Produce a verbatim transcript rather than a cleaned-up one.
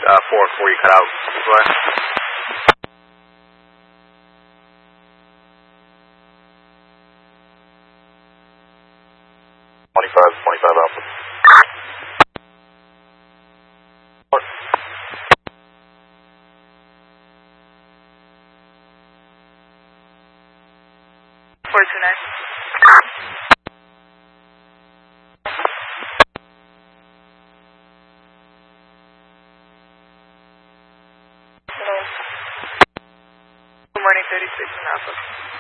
uh, four four, you cut out. Go ahead. twenty-five, twenty-five Alpha. four two nine. Hello. Good morning, thirty-six and Alpha.